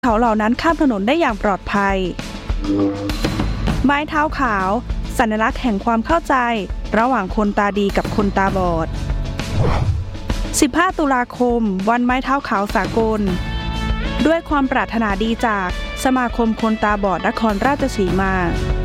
เขาเหล่านั้นข้ามถนนได้อย่างปลอดภัยไม้เท้าขาวสัญลักษณ์แห่งความเข้าใจระหว่างคนตาดีกับคนตาบอด15 ตุลาคมวันไม้เท้าขาวสากลด้วยความปรารถนาดีจากสมาคมคนตาบอดนครราชสีมา